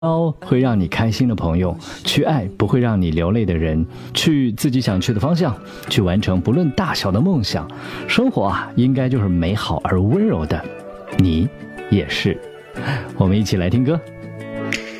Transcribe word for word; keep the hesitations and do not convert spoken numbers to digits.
交会让你开心的朋友，去爱不会让你流泪的人，去自己想去的方向，去完成不论大小的梦想。生活啊，应该就是美好而温柔的，你也是。我们一起来听歌。